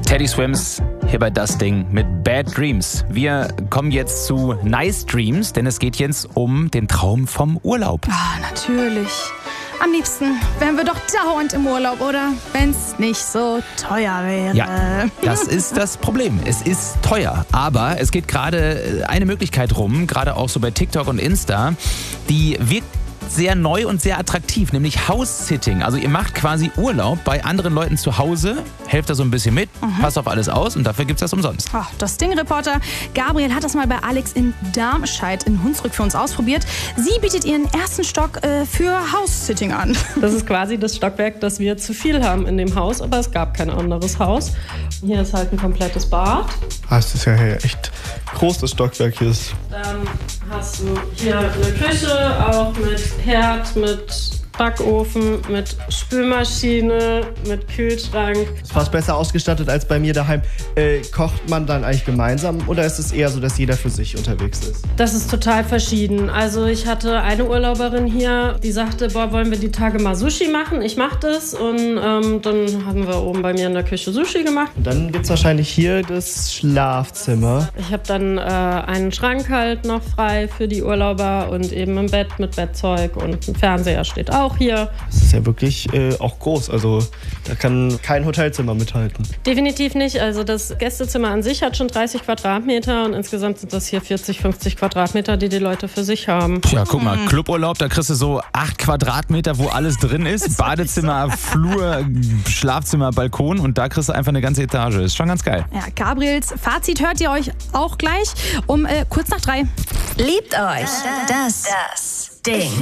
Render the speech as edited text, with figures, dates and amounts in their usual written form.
Teddy Swims hier bei Das Ding mit Bad Dreams. Wir kommen jetzt zu Nice Dreams, denn es geht jetzt um den Traum vom Urlaub. Ah, natürlich. Am liebsten wären wir doch dauernd im Urlaub, oder? Wenn's nicht so teuer wäre. Ja, das ist das Problem. Es ist teuer, aber es geht gerade eine Möglichkeit rum, gerade auch so bei TikTok und Insta, die wirkt sehr neu und sehr attraktiv, nämlich House-Sitting. Also ihr macht quasi Urlaub bei anderen Leuten zu Hause, helft da so ein bisschen mit, passt auf alles aus und dafür gibt's das umsonst. Oh, das Ding-Reporter Gabriel hat das mal bei Alex in Darmstadt in Hunsrück für uns ausprobiert. Sie bietet ihren ersten Stock für House-Sitting an. Das ist quasi das Stockwerk, das wir zu viel haben in dem Haus, aber es gab kein anderes Haus. Hier ist halt ein komplettes Bad. Es ist ja hier echt groß, das Stockwerk hier ist. Dann hast du hier eine Küche, auch mit Herd, mit Backofen, mit Spülmaschine, mit Kühlschrank. Ist fast besser ausgestattet als bei mir daheim. Kocht man dann eigentlich gemeinsam oder ist es eher so, dass jeder für sich unterwegs ist? Das ist total verschieden. Also ich hatte eine Urlauberin hier, die sagte, wollen wir die Tage mal Sushi machen? Ich mach das und dann haben wir oben bei mir in der Küche Sushi gemacht. Und dann gibt es wahrscheinlich hier das Schlafzimmer. Ich habe dann einen Schrank halt noch frei für die Urlauber und eben ein Bett mit Bettzeug und ein Fernseher steht auch hier. Das ist ja wirklich auch groß, also da kann kein Hotelzimmer mithalten. Definitiv nicht, also das Gästezimmer an sich hat schon 30 Quadratmeter und insgesamt sind das hier 40, 50 Quadratmeter, die die Leute für sich haben. Ja, guck mal, Cluburlaub, da kriegst du so 8 Quadratmeter, wo alles drin ist. Badezimmer, Flur, Schlafzimmer, Balkon und da kriegst du einfach eine ganze Etage. Ist schon ganz geil. Ja, Gabriels Fazit hört ihr euch auch gleich um kurz nach 3. Liebt euch. Das Ding.